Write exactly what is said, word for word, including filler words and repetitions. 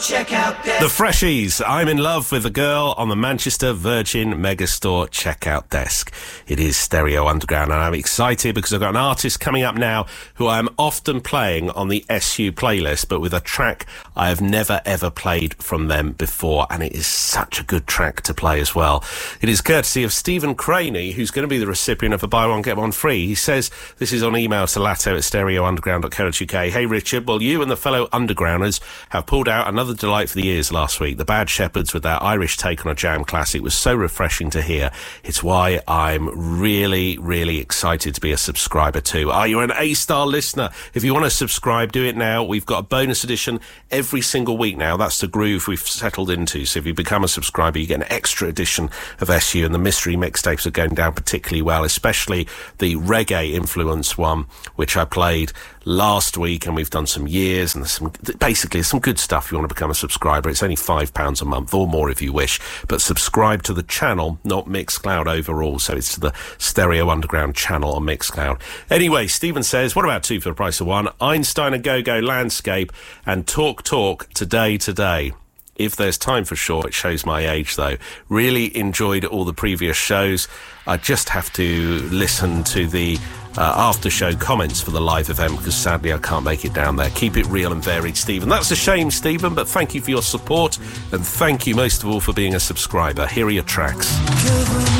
Checkout desk. The Freshies. I'm in love with the girl on the Manchester Virgin Megastore checkout desk. It is Stereo Underground, and I'm excited because I've got an artist coming up now who I am often playing on the S U playlist, but with a track I have never ever played from them before, and it is such a good track to play as well. It is courtesy of Stephen Craney, who's going to be the recipient of a buy one get one free. He says this is on email to latto at stereo underground dot co dot uk. Hey Richard, well, you and the fellow undergrounders have pulled out another delight for the ears last week. The Bad Shepherds with their Irish take on a jam classic was so refreshing to hear. It's why I'm really, really excited to be a subscriber too. Are you an A-Star listener? If you want to subscribe, do it now. We've got a bonus edition every single week now. That's the groove we've settled into. So if you become a subscriber, you get an extra edition of S U, and the mystery mixtapes are going down particularly well, especially the reggae influence one, which I played last week, and we've done some years, and there's some, basically there's some good stuff if you want to become a subscriber. It's only five pounds a month or more if you wish, but subscribe to the channel, not Mixcloud overall, so it's to the Stereo Underground channel on Mixcloud. Anyway, Stephen says, what about two for the price of one? Einstein and Go-Go Landscape and Talk Talk Today Today. If there's time for sure, it shows my age though. Really enjoyed all the previous shows. I just have to listen to the uh, after show comments for the live event because sadly I can't make it down there. Keep it real and varied, Stephen. That's a shame, Stephen, but thank you for your support, and thank you most of all for being a subscriber. Here are your tracks.